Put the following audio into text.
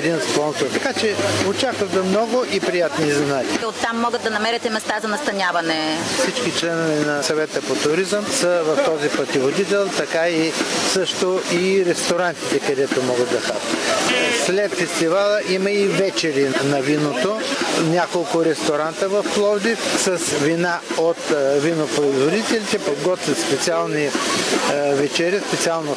един спонсор. Така че очакваме много и приятни изненади. Оттам могат да намерите места за настаняване. Всички членове на съвета по туризъм са в този пътеводител, така и също и ресторантите, където могат да хапят. След фестивала има и вечери на виното. Няколко ресторанта в Пловдив с вина от винопроизводителите подготвят специални вечери, специално